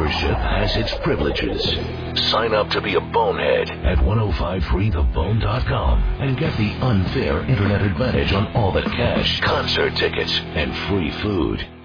membership has its privileges. Sign up to be a bonehead at 1053thebone.com and get the unfair internet advantage on all the cash, concert tickets, and free food.